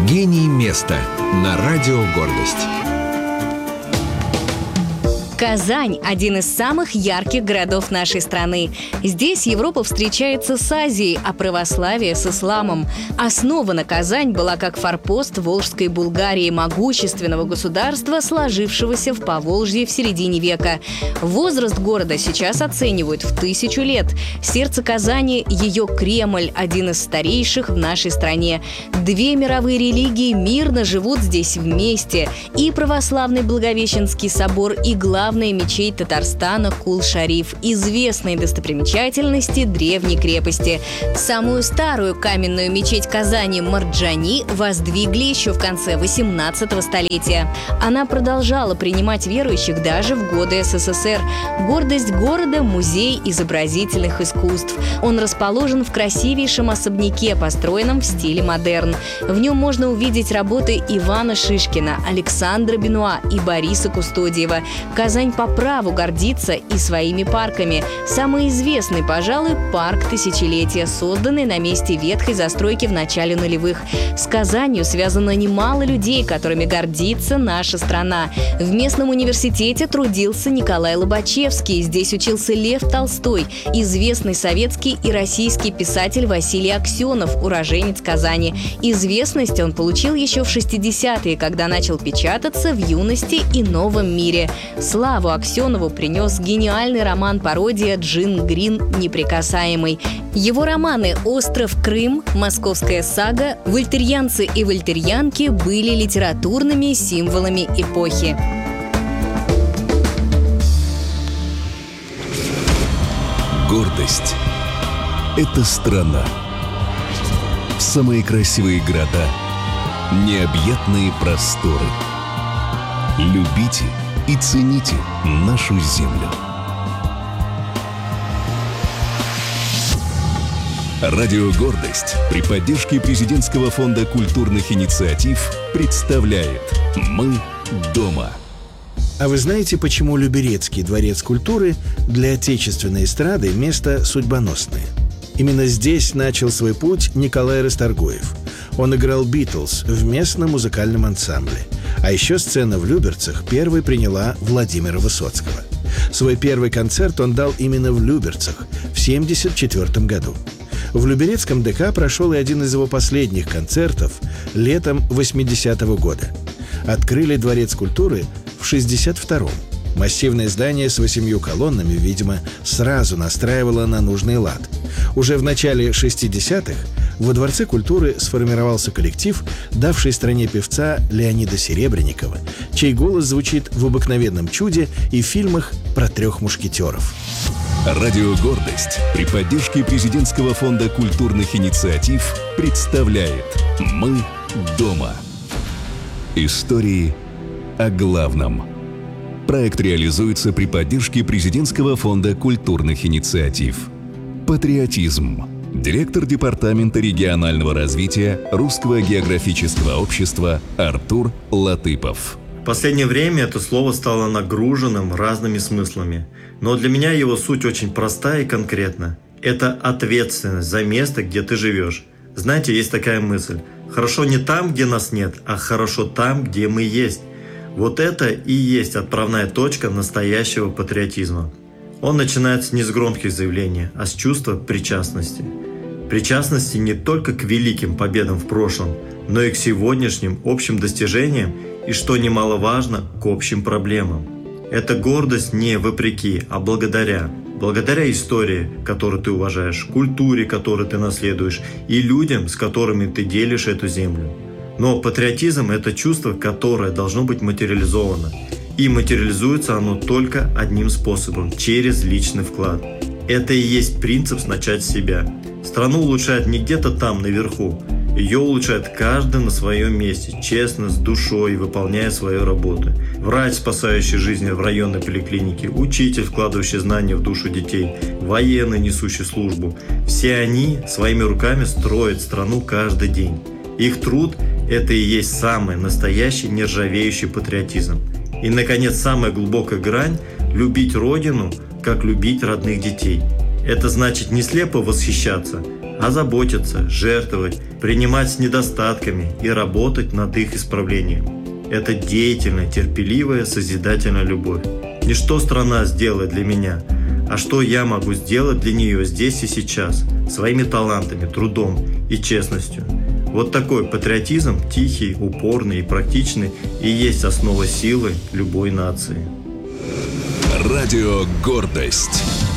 Гений места на радио «Гордость». Казань – один из самых ярких городов нашей страны. Здесь Европа встречается с Азией, а православие – с исламом. Основана Казань была как форпост Волжской Булгарии, могущественного государства, сложившегося в Поволжье в середине века. Возраст города сейчас оценивают в 1000 лет. Сердце Казани – ее Кремль, один из старейших в нашей стране. Две мировые религии мирно живут здесь вместе. И православный Благовещенский собор, и главная мечеть Татарстана Кул-Шариф, известные достопримечательности древней крепости. Самую старую каменную мечеть Казани Марджани воздвигли еще в конце 18 столетия. Она продолжала принимать верующих даже в годы СССР. Гордость города – музей изобразительных искусств. Он расположен в красивейшем особняке, построенном в стиле модерн. В нем можно увидеть работы Ивана Шишкина, Александра Бенуа и Бориса Кустодиева. Казань по праву гордится и своими парками. Самый известный, пожалуй, парк Тысячелетия, созданный на месте ветхой застройки в начале нулевых. С Казанью связано немало людей, которыми гордится наша страна. В местном университете трудился Николай Лобачевский. Здесь учился Лев Толстой, известный советский и российский писатель Василий Аксенов, уроженец Казани. Известность он получил еще в 60-е, когда начал печататься в «Юности и новом мире». Славу Аксенову принес гениальный роман-пародия «Джин Грин. Неприкасаемый». Его романы «Остров Крым», «Московская сага», «Вольтерьянцы и вольтерьянки» были литературными символами эпохи. Гордость – это страна. Самые красивые города, необъятные просторы. Любите и цените нашу землю. Радио «Гордость» при поддержке Президентского фонда культурных инициатив представляет «Мы дома». А вы знаете, почему Люберецкий дворец культуры для отечественной эстрады место судьбоносное? Именно здесь начал свой путь Николай Расторгуев. Он играл «Битлз» в местном музыкальном ансамбле. А еще сцена в Люберцах первой приняла Владимира Высоцкого. Свой первый концерт он дал именно в Люберцах в 1974 году. В Люберецком ДК прошел и один из его последних концертов летом 80-го года. Открыли Дворец культуры в 62-м. Массивное здание с 8 колоннами, видимо, сразу настраивало на нужный лад. Уже в начале 60-х во Дворце культуры сформировался коллектив, давший стране певца Леонида Серебренникова, чей голос звучит в «Обыкновенном чуде» и в фильмах про 3 мушкетеров. Радио «Гордость» при поддержке Президентского фонда культурных инициатив представляет «Мы дома». Истории о главном. Проект реализуется при поддержке Президентского фонда культурных инициатив. Патриотизм. Директор Департамента регионального развития Русского географического общества Артур Латыпов. В последнее время это слово стало нагруженным разными смыслами. Но для меня его суть очень проста и конкретна. Это ответственность за место, где ты живешь. Знаете, есть такая мысль. Хорошо не там, где нас нет, а хорошо там, где мы есть. Вот это и есть отправная точка настоящего патриотизма. Он начинается не с громких заявлений, а с чувства причастности. Причастности не только к великим победам в прошлом, но и к сегодняшним общим достижениям и, что немаловажно, к общим проблемам. Это гордость не вопреки, а благодаря. Благодаря истории, которую ты уважаешь, культуре, которую ты наследуешь, и людям, с которыми ты делишь эту землю. Но патриотизм – это чувство, которое должно быть материализовано. И материализуется оно только одним способом – через личный вклад. Это и есть принцип «начать с себя». Страну улучшает не где-то там, наверху. Ее улучшает каждый на своем месте, честно, с душой, выполняя свою работу. Врач, спасающий жизни в районной поликлинике, учитель, вкладывающий знания в душу детей, военный, несущий службу. Все они своими руками строят страну каждый день. Их труд – это и есть самый настоящий нержавеющий патриотизм. И, наконец, самая глубокая грань – любить Родину, как любить родных детей. Это значит не слепо восхищаться, а заботиться, жертвовать принимать с недостатками и работать над их исправлением. Это деятельная, терпеливая, созидательная любовь. Не что страна сделает для меня, а что я могу сделать для нее здесь и сейчас, своими талантами, трудом и честностью. Вот такой патриотизм, тихий, упорный и практичный, и есть основа силы любой нации. Радио «Гордость».